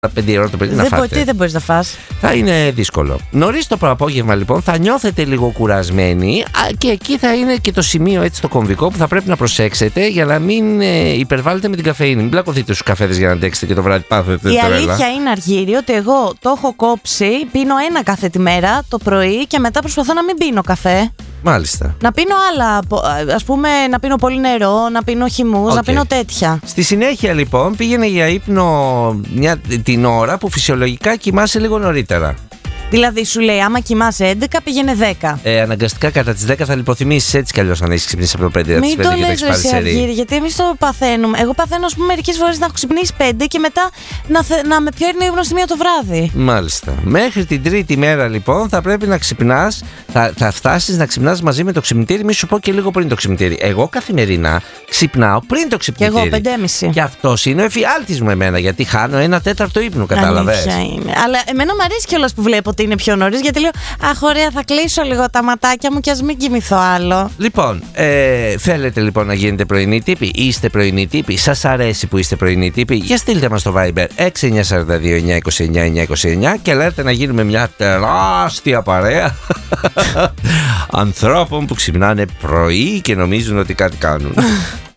5 ώρα το πρωί να φάτε. Τι δεν μπορείς να φας. Θα είναι δύσκολο. Νωρίς το προαπόγευμα λοιπόν θα νιώθετε λίγο κουρασμένοι και εκεί θα είναι και το σημείο έτσι το κομβικό που θα πρέπει να προσέξετε για να μην υπερβάλλετε με την καφεΐνη. Μην πλακωθείτε στους καφέδες για να αντέξετε και το βράδυ πάθετε. Η αλήθεια είναι, Αργύρη, ότι εγώ το έχω κόψει. Πίνω ένα καφέ τη μέρα το πρωί και μετά προσπαθώ να μην πίνω καφέ. Μάλιστα. Να πίνω άλλα, ας πούμε, να πίνω πολύ νερό, να πίνω χυμούς, να πίνω τέτοια. Στη συνέχεια λοιπόν πήγαινε για ύπνο την ώρα που φυσιολογικά κοιμάσαι λίγο νωρίτερα. Δηλαδή σου λέει, άμα κοιμάσαι 11, πήγαινε 10. Αναγκαστικά κατά τις 10 θα λιποθυμήσεις έτσι κι αλλιώς αν έχεις ξυπνήσει από το 5 Μην και το το λες έχεις πάρει εσύ, Αργύρη, γιατί εμείς το παθαίνουμε. Εγώ παθαίνω, ας πούμε, μερικές φορές να έχω ξυπνήσει 5 και μετά να με πιέρνει ύπνο στη 1 το βράδυ. Μάλιστα. Μέχρι την τρίτη μέρα λοιπόν θα πρέπει να ξυπνάς, θα φτάσεις να ξυπνάς μαζί με το ξυπνητήρι. Μη σου πω και λίγο πριν το ξυπνητήρι. Εγώ καθημερινά ξυπνάω πριν το ξυπνητήρι. Και εγώ 5:30. Και αυτός είναι ο εφιάλτης μου εμένα, γιατί χάνω 1/4 ύπνου, κατάλαβες. Αλήθεια είναι. Αλλά εμένα μου αρέσει κιόλας που βλέπω ότι είναι πιο νωρίς, γιατί λέω, αχ, ωραία, θα κλείσω λίγο τα ματάκια μου και ας μην κοιμηθώ άλλο. Λοιπόν, θέλετε λοιπόν να γίνετε πρωινοί τύποι, είστε πρωινοί τύποι, σας αρέσει που είστε πρωινοί τύποι, για στείλτε μας στο Viber 6942-929-929 και λέτε να γίνουμε μια τεράστια παρέα ανθρώπων που ξυπνάνε πρωί και νομίζουν ότι κάτι κάνουν.